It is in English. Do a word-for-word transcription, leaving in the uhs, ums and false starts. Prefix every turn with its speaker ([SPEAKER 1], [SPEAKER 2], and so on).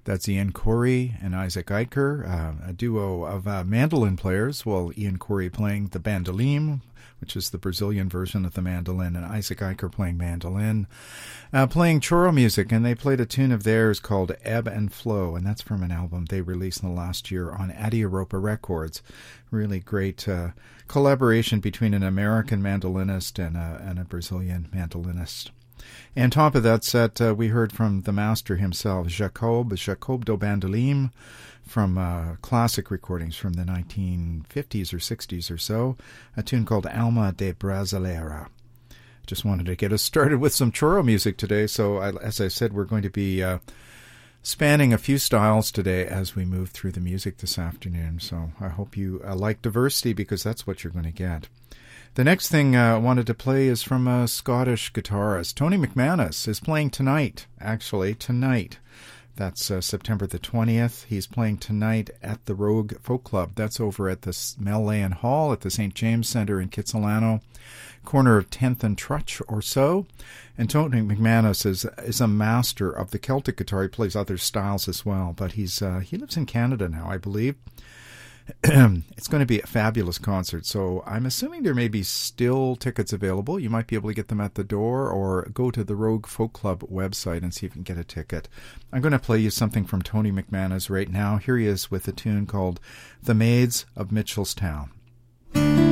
[SPEAKER 1] That's Ian Corey and Isaac Eicher, uh, a duo of uh, mandolin players. Well, Ian Corey playing the bandolim, which is the Brazilian version of the mandolin, and Isaac Eicher playing mandolin, uh, playing choro music, and they played a tune of theirs called Ebb and Flow, and that's from an album they released in the last year on Adi Europa Records. Really great uh, collaboration between an American mandolinist and a, and a Brazilian mandolinist. And top of that set, uh, we heard from the master himself, Jacob, Jacob do Bandolim, from uh, classic recordings from the nineteen fifties or sixties or so, a tune called Alma de Brasileira. Just wanted to get us started with some choro music today, so I, as I said, we're going to be uh, spanning a few styles today as we move through the music this afternoon, so I hope you uh, like diversity, because that's what you're going to get. The next thing uh, I wanted to play is from a Scottish guitarist. Tony McManus is playing tonight, actually, tonight. That's uh, September the twentieth. He's playing tonight at the Rogue Folk Club. That's over at the Mellane Hall at the Saint James Centre in Kitsilano, corner of tenth and Trutch or so. And Tony McManus is is a master of the Celtic guitar. He plays other styles as well, but he's uh, he lives in Canada now, I believe. It's going to be a fabulous concert, so I'm assuming there may be still tickets available. You might be able to get them at the door, or go to the Rogue Folk Club website and see if you can get a ticket. I'm going to play you something from Tony McManus right now. Here he is with a tune called The Maids of Mitchellstown.